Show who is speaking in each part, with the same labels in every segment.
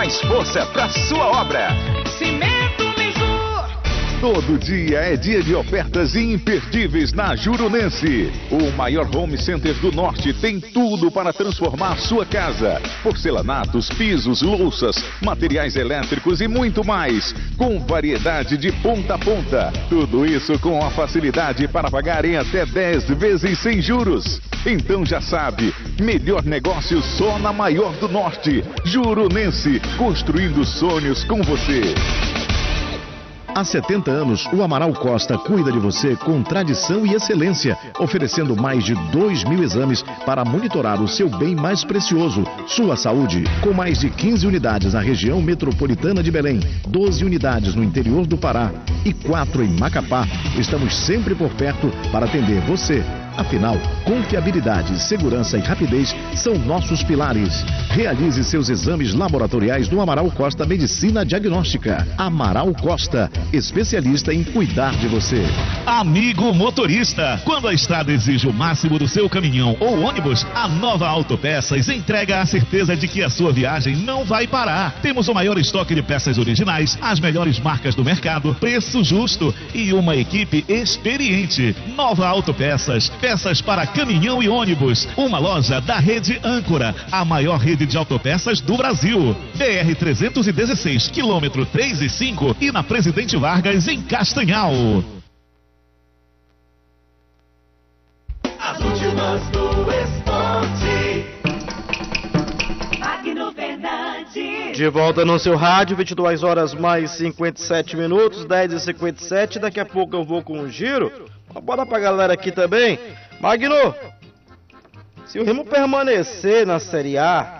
Speaker 1: mais força para sua obra.
Speaker 2: Cimento Lisur.
Speaker 3: Todo dia é dia de ofertas imperdíveis na Jurunense. O maior home center do norte tem tudo para transformar sua casa. Porcelanatos, pisos, louças, materiais elétricos e muito mais. Com variedade de ponta a ponta. Tudo isso com a facilidade para pagar em até 10 vezes sem juros. Então já sabe, melhor negócio só na maior do norte. Jurunense, construindo sonhos com você.
Speaker 4: Há 70 anos, o Amaral Costa cuida de você com tradição e excelência, oferecendo mais de 2.000 exames para monitorar o seu bem mais precioso, sua saúde. Com mais de 15 unidades na região metropolitana de Belém, 12 unidades no interior do Pará e 4 em Macapá, estamos sempre por perto para atender você. Afinal, confiabilidade, segurança e rapidez são nossos pilares. Realize seus exames laboratoriais no Amaral Costa Medicina Diagnóstica. Amaral Costa, especialista em cuidar de você.
Speaker 5: Amigo motorista, quando a estrada exige o máximo do seu caminhão ou ônibus, a Nova Autopeças entrega a certeza de que a sua viagem não vai parar. Temos o maior estoque de peças originais, as melhores marcas do mercado, preço justo e uma equipe experiente. Nova Autopeças. Peças para caminhão e ônibus. Uma loja da rede Âncora, a maior rede de autopeças do Brasil. BR-316, quilômetro 3 e 5 e na Presidente Vargas, em Castanhal.
Speaker 2: As últimas do esporte. Magno Fernandes.
Speaker 6: De volta no seu rádio, 22 horas mais 57 minutos, 10h57. Daqui a pouco eu vou com um giro. Bora pra galera aqui também. Magno, se o Remo permanecer na Série A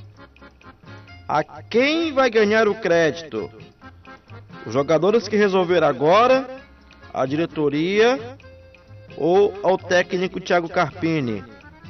Speaker 6: quem vai ganhar o crédito? Os jogadores que resolveram agora, a diretoria ou ao técnico Thiago Carpini?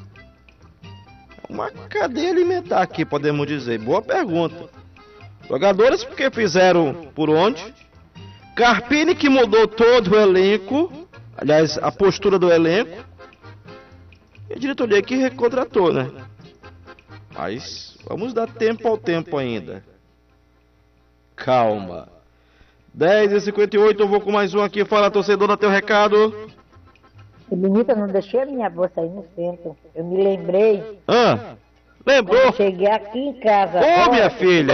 Speaker 6: Uma cadeia alimentar aqui, podemos dizer. Boa pergunta. Jogadores porque fizeram por onde? Carpini que mudou todo o elenco. Aliás, a postura do elenco. E a diretoria que recontratou, né? Mas vamos dar tempo ao tempo ainda. Calma. 10h58, eu vou com mais um aqui. Fala, torcedor, dá teu recado.
Speaker 7: Benita, não deixei a minha bolsa aí no centro. Eu me lembrei.
Speaker 6: Lembrou?
Speaker 7: Eu cheguei aqui em casa.
Speaker 6: Ô, minha filha!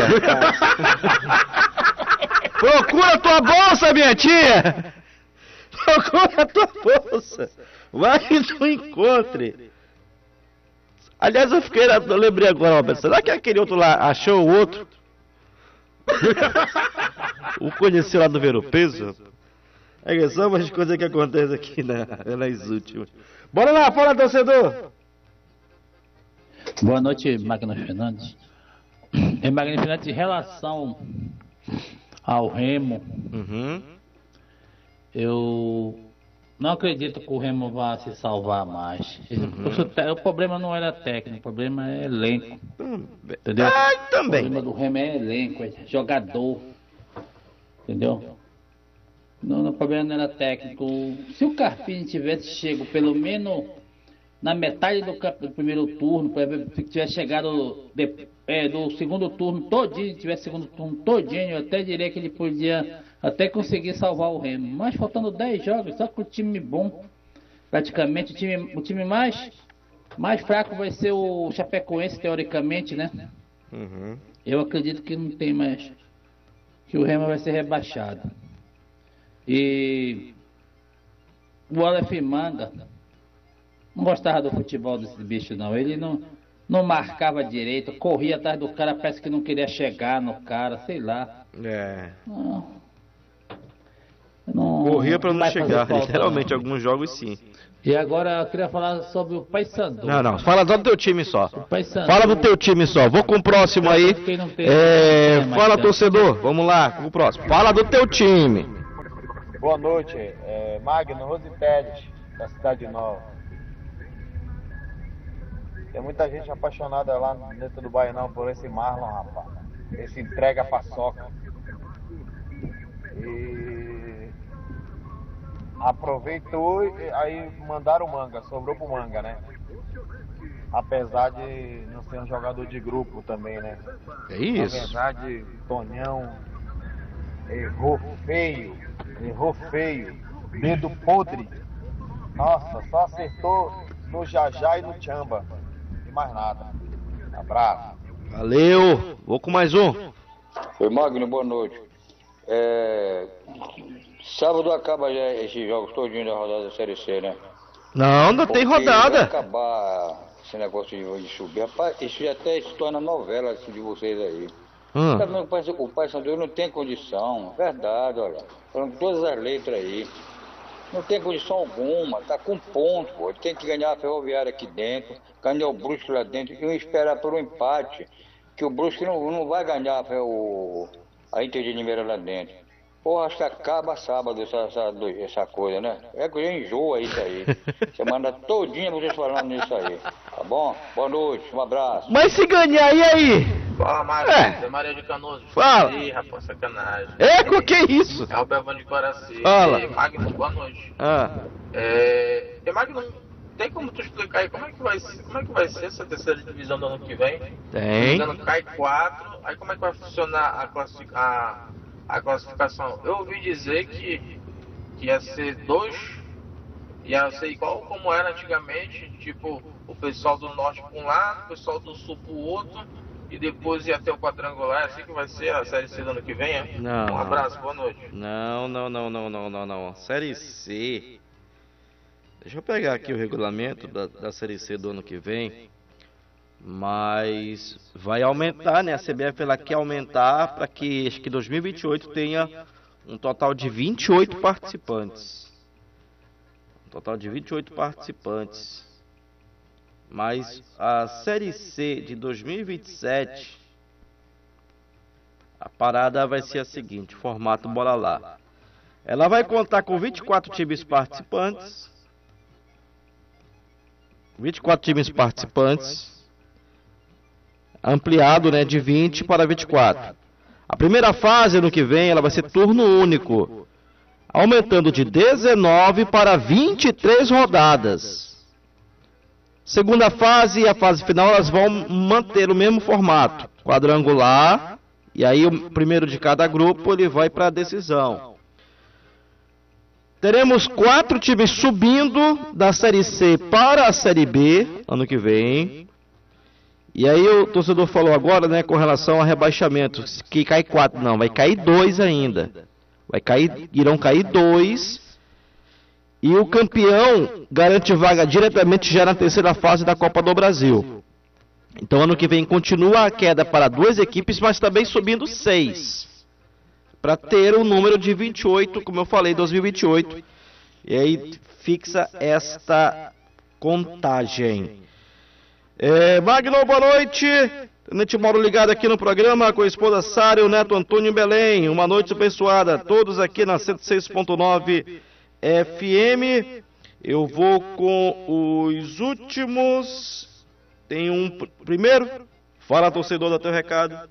Speaker 6: Procura tua bolsa, minha tia! Procura a tua bolsa. Vai que tu encontre. Aliás, eu lembrei agora, Roberto. Será que aquele outro lá achou o outro? O conheceu lá do Ver o Peso? É só umas coisas que acontecem aqui nas últimas. Bora lá, fala, torcedor.
Speaker 8: Boa noite, Magno Fernandes. Magno Fernandes, em relação ao Remo, eu não acredito que o Remo vá se salvar mais. O problema não era técnico, o problema é elenco. Entendeu?
Speaker 6: Também.
Speaker 8: O problema do Remo é elenco, é jogador. Entendeu? Não, o problema não era técnico. Se o Carpini tivesse chego pelo menos na metade do primeiro turno, se tivesse chegado do segundo turno todinho, tivesse segundo turno todinho, eu até diria que ele podia até conseguir salvar o Remo. Mas faltando 10 jogos, só com o time bom, praticamente o time mais fraco vai ser o Chapecoense, teoricamente, né? Eu acredito que não tem mais, que o Remo vai ser rebaixado. E o Aleph Manga não gostava do futebol desse bicho, não. Ele não marcava direito, corria atrás do cara, parece que não queria chegar no cara, sei lá.
Speaker 6: Corria pra não chegar, literalmente, alguns jogos sim.
Speaker 8: E agora eu queria falar sobre o Paysandu.
Speaker 6: Não, fala do teu time só.
Speaker 8: Fala
Speaker 6: do teu time só. Vou com o próximo aí. Fala, torcedor. Vamos lá, com o próximo. Fala do teu time.
Speaker 9: Boa noite, Magno Rose Pérez, da Cidade Nova. Tem muita gente apaixonada lá dentro do Baianão por esse Marlon, rapaz. Esse entrega paçoca. E aproveitou e aí mandaram o Manga, sobrou pro Manga, né? apesar de não ser um jogador de grupo também, né?
Speaker 6: É isso.
Speaker 9: Na verdade, Tonhão errou feio, dedo podre. Nossa, só acertou no Jajá e no Tchamba, e mais nada. Abraço.
Speaker 6: Valeu, vou com mais um.
Speaker 10: Oi, Magno, boa noite. Sábado acaba já esses jogos todinhos da rodada da Série C, né?
Speaker 6: Não, não tem
Speaker 10: Porque
Speaker 6: rodada.
Speaker 10: vai acabar esse negócio de subir. Rapaz, isso já até se torna novela assim, de vocês aí. Tá vendo que o Paysandu não tem condição. Verdade, olha. Falando com todas as letras aí. Não tem condição alguma. Tá com ponto, pô. Ele tem que ganhar a Ferroviária aqui dentro, ganhar o Brusque lá dentro e esperar por um empate. Que o Brusque não vai ganhar a Inter de Limeira lá dentro. Pô, acho que acaba sábado essa coisa, né? É que já enjoa isso aí. Semana todinha vocês falando nisso aí. Tá bom? Boa noite, um abraço.
Speaker 6: Mas se ganhar, e aí?
Speaker 11: Fala, Mário. É Maria de Canoas.
Speaker 6: Fala.
Speaker 11: Ih, rapaz, sacanagem.
Speaker 6: O que é isso?
Speaker 11: É o Belvão de Coraci.
Speaker 6: Fala.
Speaker 11: Magno, boa noite. Magno, tem como tu explicar aí como é que vai ser essa terceira divisão do ano que vem?
Speaker 6: Tem.
Speaker 11: O ano cai 4, aí como é que vai funcionar a classificação? Eu ouvi dizer que ia ser 2, ia ser igual como era antigamente, tipo, o pessoal do norte para um lado, o pessoal do sul para o outro, e depois ia ter o quadrangular. É assim que vai ser a Série C do ano que vem, é?
Speaker 6: Não.
Speaker 11: Um abraço, boa noite.
Speaker 6: Não. Série C. Deixa eu pegar aqui o regulamento da Série C do ano que vem. Mas vai aumentar, né? A CBF ela quer aumentar para que acho que 2028 tenha um total de 28 participantes. Mas a Série C de 2027, a parada vai ser a seguinte, formato bora lá. Ela vai contar com 24 times participantes. 24 times participantes. Ampliado, né, de 20 para 24. A primeira fase, ano que vem, ela vai ser turno único, aumentando de 19 para 23 rodadas. Segunda fase e a fase final, elas vão manter o mesmo formato, quadrangular, e aí o primeiro de cada grupo, ele vai para a decisão. Teremos 4 times subindo da Série C para a Série B, ano que vem. E aí o torcedor falou agora, né, com relação a rebaixamento, que cai 4, não, vai cair 2 ainda. Irão cair 2. E o campeão garante vaga diretamente já na terceira fase da Copa do Brasil. Então ano que vem continua a queda para 2 equipes, mas também subindo 6. Para ter o número de 28, como eu falei, 2028. E aí fixa esta contagem. Magno, boa noite. Tenente Mauro ligado aqui no programa com a esposa Sara e o neto Antônio em Belém. Uma noite abençoada. Todos aqui na 106.9 FM. Eu vou com os últimos. Tem um primeiro. Fala, torcedor, do teu recado.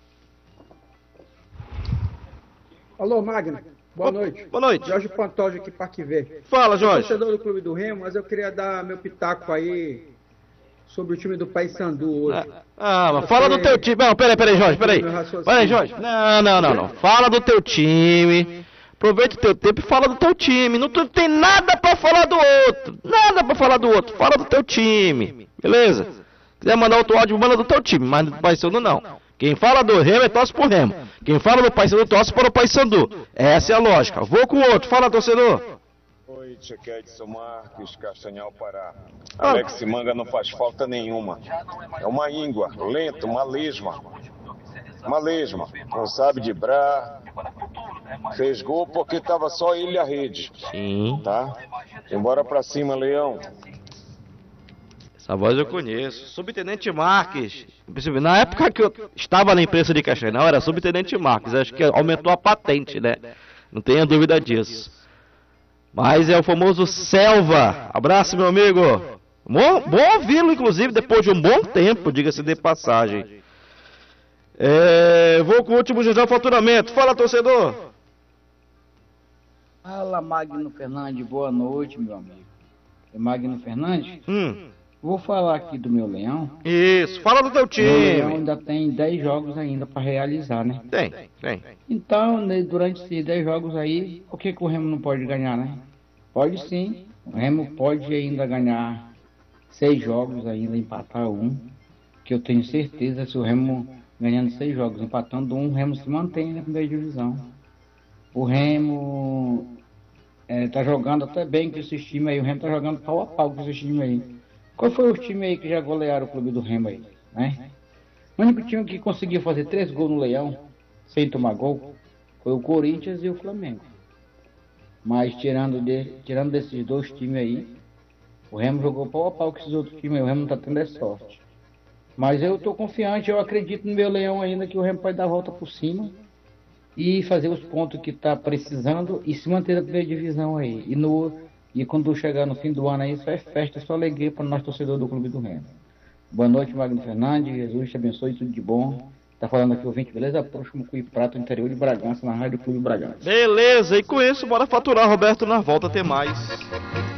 Speaker 12: Alô, Magno. Boa noite.
Speaker 6: Boa noite.
Speaker 12: Jorge Pantoja aqui, Parque Verde.
Speaker 6: Fala, Jorge.
Speaker 12: Sou torcedor do Clube do Remo, mas eu queria dar meu pitaco aí sobre o time do Paysandu hoje.
Speaker 6: Mas fala do teu time. Não, peraí, Jorge, peraí. Peraí, Jorge. Não. Fala do teu time. Aproveita o teu tempo e fala do teu time. Não tem nada pra falar do outro. Fala do teu time. Beleza? Se quiser mandar outro áudio, manda do teu time, mas do Paysandu não. Quem fala do Remo torce pro Remo. Quem fala do Paysandu torce para o Paysandu. Essa é a lógica. Vou com o outro. Fala, torcedor.
Speaker 13: Oi, aqui é Edson Marques, Castanhal, Pará. Alex Manga não faz falta nenhuma. É uma íngua, lenta, uma lesma. Não sabe driblar. Fez gol porque estava só ele e a rede.
Speaker 6: Sim.
Speaker 13: Tá? Embora pra cima, Leão.
Speaker 6: Essa voz eu conheço. Subtenente Marques. Na época que eu estava na imprensa de Castanhal, era Subtenente Marques. Acho que aumentou a patente, né? Não tenha dúvida disso. Mas é o famoso Selva. Abraço, meu amigo. Bom ouvi-lo, inclusive, depois de um bom tempo, diga-se de passagem. Vou com o último José Faturamento. Fala, torcedor.
Speaker 14: Fala, Magno Fernandes. Boa noite, meu amigo. É Magno Fernandes? Vou falar aqui do meu Leão.
Speaker 6: Isso, fala do teu time.
Speaker 14: O Leão ainda tem 10 jogos ainda para realizar, né?
Speaker 6: Tem.
Speaker 14: Então, né, durante esses 10 jogos aí, por que o Remo não pode ganhar, né? Pode sim. O Remo pode ainda ganhar 6 jogos ainda, empatar um. Que eu tenho certeza, se o Remo ganhando 6 jogos, empatando um, o Remo se mantém na primeira divisão. O Remo tá jogando até bem com esses times aí. O Remo tá jogando pau a pau com esses times aí. Qual foi o time aí que já golearam o clube do Remo aí, né? O único time que conseguiu fazer 3 gols no Leão, sem tomar gol, foi o Corinthians e o Flamengo. Mas tirando desses 2 times aí, o Remo jogou pau a pau com esses outros times aí. O Remo não tá tendo sorte. Mas eu tô confiante, eu acredito no meu Leão ainda, que o Remo pode dar a volta por cima e fazer os pontos que tá precisando e se manter na primeira divisão aí. E quando chegar no fim do ano aí, só é festa, só alegria para nós torcedores do Clube do Remo. Boa noite, Magno Fernandes. Jesus te abençoe, tudo de bom. Tá falando aqui o ouvinte, beleza? Próximo Cui Prato, interior de Bragança, na Rádio Clube Bragança.
Speaker 6: Beleza, e com isso, bora faturar, Roberto. Na volta tem mais.